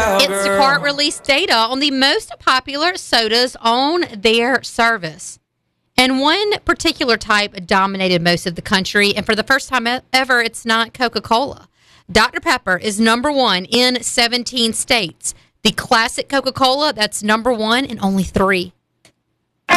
Instacart released data on the most popular sodas on their service. And one particular type dominated most of the country. And for the first time ever, it's not Coca-Cola. Dr. Pepper is number one in 17 states. The classic Coca-Cola, that's number one in only 3.